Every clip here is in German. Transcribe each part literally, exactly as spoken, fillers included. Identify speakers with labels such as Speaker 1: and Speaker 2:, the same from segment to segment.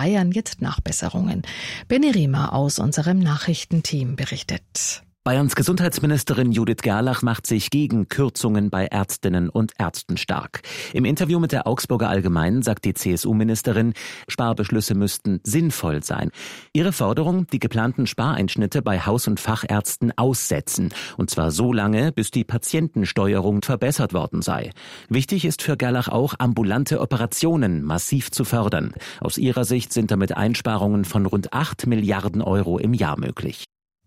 Speaker 1: Bayern jetzt Nachbesserungen. Benny Riemer aus unserem Nachrichtenteam berichtet.
Speaker 2: Bayerns Gesundheitsministerin Judith Gerlach macht sich gegen Kürzungen bei Ärztinnen und Ärzten stark. Im Interview mit der Augsburger Allgemeinen sagt die C S U-Ministerin, Sparbeschlüsse müssten sinnvoll sein. Ihre Forderung, die geplanten Spareinschnitte bei Haus- und Fachärzten aussetzen. Und zwar so lange, bis die Patientensteuerung verbessert worden sei. Wichtig ist für Gerlach auch, ambulante Operationen massiv zu fördern. Aus ihrer Sicht sind damit Einsparungen von rund acht Milliarden Euro im Jahr möglich.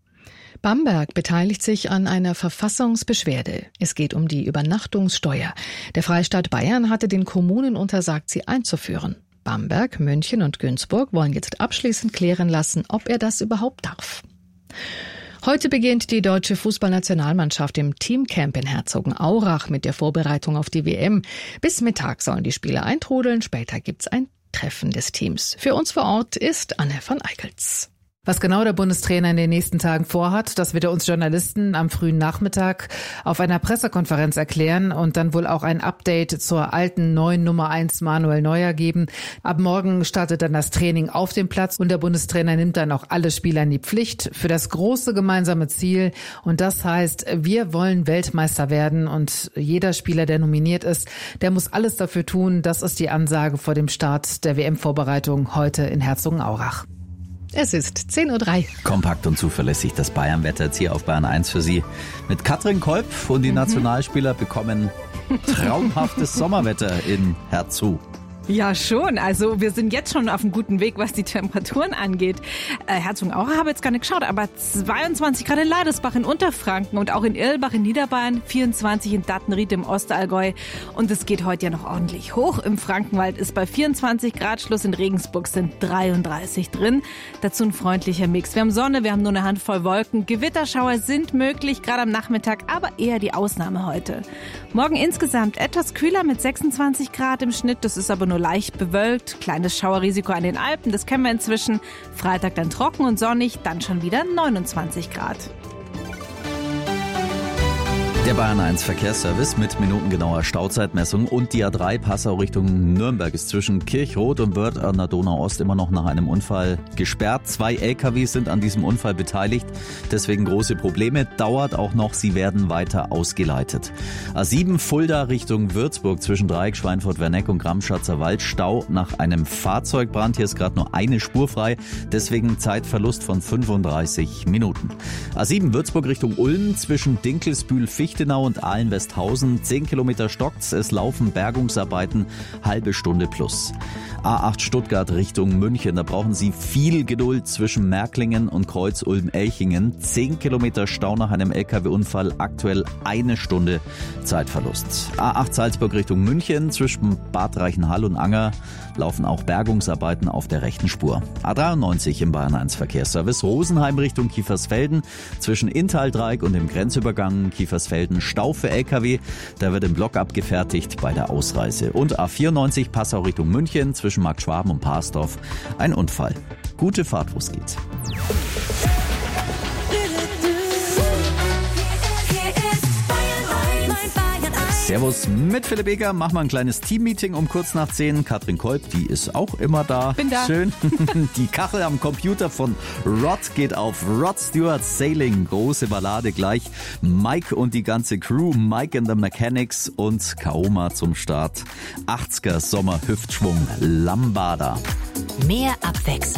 Speaker 1: Bamberg beteiligt sich an einer Verfassungsbeschwerde. Es geht um die Übernachtungssteuer. Der Freistaat Bayern hatte den Kommunen untersagt, sie einzuführen. Bamberg, München und Günzburg wollen jetzt abschließend klären lassen, ob er das überhaupt darf. Heute beginnt die deutsche Fußballnationalmannschaft im Teamcamp in Herzogenaurach mit der Vorbereitung auf die W M. Bis Mittag sollen die Spieler eintrudeln, später gibt's ein Treffen des Teams. Für uns vor Ort ist Anne von Eickels.
Speaker 3: Was genau der Bundestrainer in den nächsten Tagen vorhat, das wird er uns Journalisten am frühen Nachmittag auf einer Pressekonferenz erklären und dann wohl auch ein Update zur alten neuen Nummer eins Manuel Neuer geben. Ab morgen startet dann das Training auf dem Platz und der Bundestrainer nimmt dann auch alle Spieler in die Pflicht für das große gemeinsame Ziel. Und das heißt, wir wollen Weltmeister werden und jeder Spieler, der nominiert ist, der muss alles dafür tun. Das ist die Ansage vor dem Start der W M-Vorbereitung heute in Herzogenaurach.
Speaker 1: Es ist zehn Uhr drei.
Speaker 4: Kompakt und zuverlässig das Bayern-Wetter jetzt hier auf Bayern eins für Sie. Mit Katrin Kolb und die mhm. Nationalspieler bekommen traumhaftes Sommerwetter in Herzogenaurach.
Speaker 5: Ja, schon. Also wir sind jetzt schon auf einem guten Weg, was die Temperaturen angeht. Äh, Herzogenaurach habe jetzt gar nicht geschaut, aber zweiundzwanzig Grad in Leidersbach in Unterfranken und auch in Irlbach in Niederbayern, vierundzwanzig in Dattenried im Ostallgäu. Und es geht heute ja noch ordentlich hoch. Im Frankenwald ist bei vierundzwanzig Grad Schluss, in Regensburg sind dreiunddreißig drin. Dazu ein freundlicher Mix. Wir haben Sonne, wir haben nur eine Handvoll Wolken. Gewitterschauer sind möglich, gerade am Nachmittag, aber eher die Ausnahme heute. Morgen insgesamt etwas kühler mit sechsundzwanzig Grad im Schnitt. Das ist aber nur leicht bewölkt, kleines Schauerrisiko an den Alpen, das kennen wir inzwischen. Freitag dann trocken und sonnig, dann schon wieder neunundzwanzig Grad.
Speaker 4: Der Bayern eins Verkehrsservice mit minutengenauer Stauzeitmessung und die A drei Passau Richtung Nürnberg ist zwischen Kirchroth und Wörth an der Donau-Ost immer noch nach einem Unfall gesperrt. Zwei L K Ws sind an diesem Unfall beteiligt, deswegen große Probleme. Dauert auch noch, sie werden weiter ausgeleitet. A sieben Fulda Richtung Würzburg zwischen Dreieck, Schweinfurt-Werneck und Gramschatzer Wald. Stau nach einem Fahrzeugbrand. Hier ist gerade nur eine Spur frei, deswegen Zeitverlust von fünfunddreißig Minuten. A sieben Würzburg Richtung Ulm zwischen Dinkelsbühl-Fichtenau und Ahlen-Westhausen. zehn Kilometer stockt's, es laufen Bergungsarbeiten, halbe Stunde plus. A acht Stuttgart Richtung München, da brauchen Sie viel Geduld zwischen Märklingen und Kreuz-Ulm-Elchingen. zehn Kilometer Stau nach einem L K W-Unfall, aktuell eine Stunde Zeitverlust. A acht Salzburg Richtung München, zwischen Bad Reichenhall und Anger laufen auch Bergungsarbeiten auf der rechten Spur. A dreiundneunzig im Bayern eins Verkehrsservice, Rosenheim Richtung Kiefersfelden, zwischen Inntal-Dreieck und dem Grenzübergang Kiefersfelden Stau für L K W, da wird im Block abgefertigt bei der Ausreise. Und A vierundneunzig Passau Richtung München, zwischen Marktschwaben und Parsdorf ein Unfall. Gute Fahrt, wo es geht. Servus mit Philipp Eger. Machen wir ein kleines Teammeeting um kurz nach zehn. Katrin Kolb, die ist auch immer da.
Speaker 5: Bin da.
Speaker 4: Schön. Die Kachel am Computer von Rod geht auf. Rod Stewart Sailing. Große Ballade gleich. Mike und die ganze Crew. Mike and the Mechanics und Kaoma zum Start. achtziger Sommer Hüftschwung. Lambada.
Speaker 6: Mehr Abwechslung.